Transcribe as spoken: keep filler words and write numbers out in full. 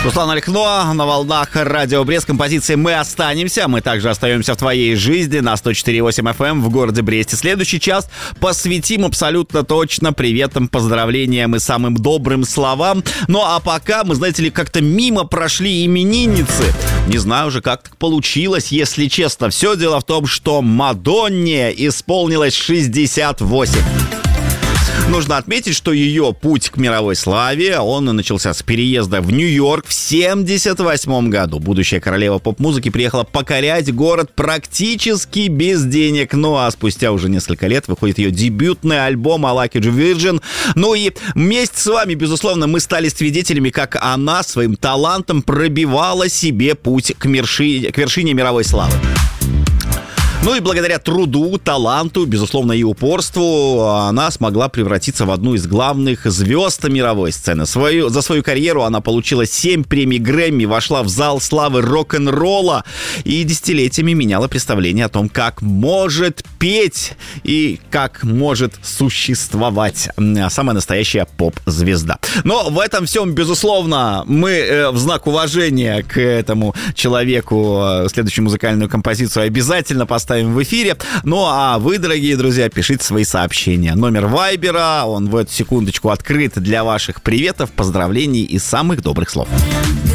Руслан Алькно на волнах Радио Брест. Композиция «Мы останемся». Мы также остаемся в твоей жизни на сто четыре и восемь эф эм в городе Бресте. Следующий час посвятим абсолютно точно приветам, поздравлениям и самым добрым словам. Ну а пока мы, знаете ли, как-то мимо прошли именинницы. Не знаю уже, как так получилось, если честно. Все дело в том, что Мадонне исполнилось шестьдесят восемь. Нужно отметить, что ее путь к мировой славе, он начался с переезда в Нью-Йорк в семьдесят восьмом году. Будущая королева поп-музыки приехала покорять город практически без денег. Ну а спустя уже несколько лет выходит ее дебютный альбом «I Like You Virgin». Ну и вместе с вами, безусловно, мы стали свидетелями, как она своим талантом пробивала себе путь к вершине, к вершине мировой славы. Ну и благодаря труду, таланту, безусловно, и упорству она смогла превратиться в одну из главных звезд мировой сцены. Свою, за свою карьеру она получила семь премий Грэмми, вошла в зал славы рок-н-ролла и десятилетиями меняла представление о том, как может петь и как может существовать самая настоящая поп-звезда. Но в этом всем, безусловно, мы э, в знак уважения к этому человеку э, следующую музыкальную композицию обязательно поставим в эфире. Ну а вы, дорогие друзья, пишите свои сообщения. Номер Вайбера, он в эту секундочку открыт для ваших приветов, поздравлений и самых добрых слов.